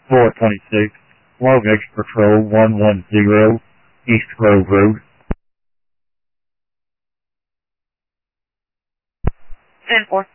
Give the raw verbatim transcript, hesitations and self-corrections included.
four twenty-six, Lovex Patrol one one zero, East Grove Road. ten four.